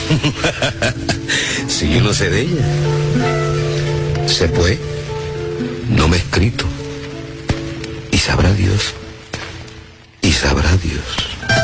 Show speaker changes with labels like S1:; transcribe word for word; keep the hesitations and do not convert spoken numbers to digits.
S1: Si yo no sé de ella. Se fue, no me ha escrito. Y sabrá Dios, y sabrá Dios.